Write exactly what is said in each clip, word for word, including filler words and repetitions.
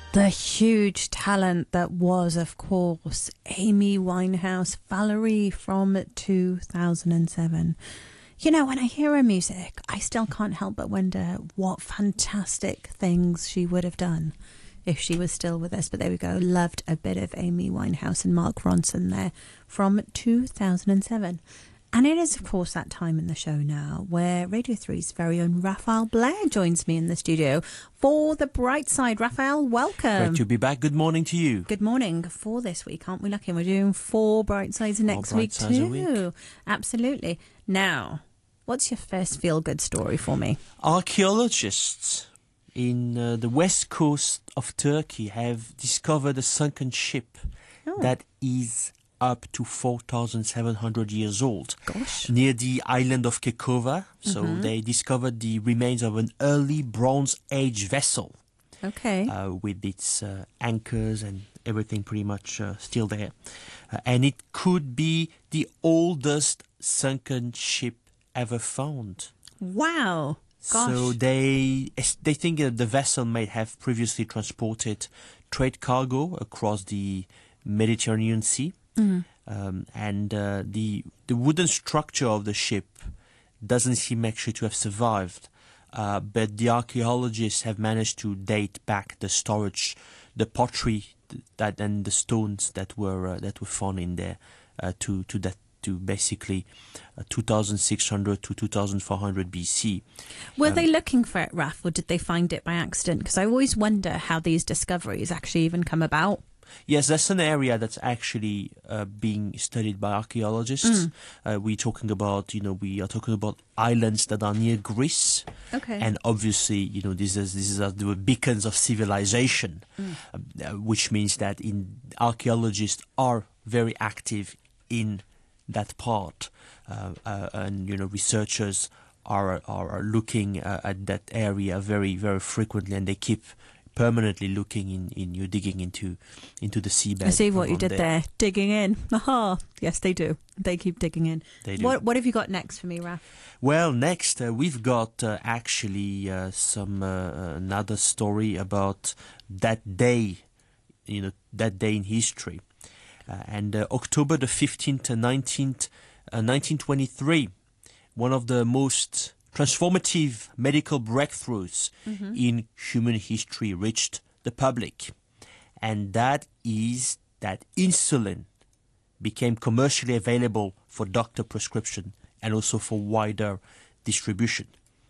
The huge talent that was, of course, Amy Winehouse, Valerie from two thousand seven. You know, when I hear her music, I still can't help but wonder what fantastic things she would have done if she was still with us. But there we go. Loved a bit of Amy Winehouse and Mark Ronson there from two thousand seven. And it is, of course, that time in the show now where Radio three's very own Raphael Blair joins me in the studio for The Bright Side. Raphael, welcome. Great to be back. Good morning to you. Good morning. For this week, aren't we lucky? We're doing four Bright Sides next bright week sides a too. week. Absolutely. Now, what's your first feel-good story for me? Archaeologists in uh, the west coast of Turkey have discovered a sunken ship Oh. that is up to four thousand seven hundred years old. Gosh. Near the island of Kekova. So Mhm. they discovered the remains of an early Bronze Age vessel Okay. uh, with its uh, anchors and everything pretty much uh, still there. Uh, and it could be the oldest sunken ship ever found. Wow. Gosh. So they they think that the vessel may have previously transported trade cargo across the Mediterranean Sea. Mhm. Um, and uh, the the wooden structure of the ship doesn't seem actually to have survived, uh, but the archaeologists have managed to date back the storage, the pottery that and the stones that were uh, that were found in there uh, to to that to basically uh, two thousand six hundred to two thousand four hundred B C. Were um, they looking for it, Raph, or did they find it by accident? Because I always wonder how these discoveries actually even come about. Yes, that's an area that's actually uh, being studied by archaeologists. Mm. Uh, we're talking about, you know, we are talking about islands that are near Greece, Okay. and obviously, you know, this is this is uh, the beacons of civilization, Mm. uh, which means that in archaeologists are very active in that part, uh, uh, and you know, researchers are are, are looking uh, at that area very very frequently, and they keep permanently looking in, in you digging into into the seabed. I see what you around did there. Digging in. Aha. Yes, they do. They keep digging in. They do. What What have you got next for me, Raph? Well, next uh, we've got uh, actually uh, some uh, another story about that day, you know, that day in history, uh, and uh, October the fifteenth, nineteenth, uh, nineteen twenty-three, one of the most transformative medical breakthroughs Mm-hmm. in human history reached the public, and that is that insulin became commercially available for doctor prescription and also for wider distribution.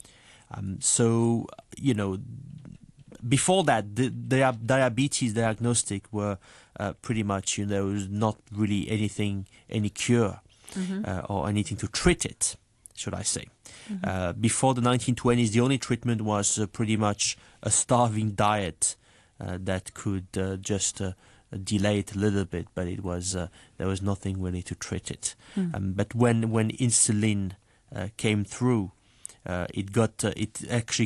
Um, so, you know, before that, the, the diabetes diagnostic were uh, pretty much, you know, not really anything, any cure Mm-hmm. uh, or anything to treat it, should I say. Mm-hmm. Uh, before the nineteen twenties, the only treatment was uh, pretty much a starving diet uh, that could uh, just uh, delay it a little bit, but it was uh, there was nothing really to treat it. Mm. Um, but when when insulin uh, came through, uh, it got uh, it actually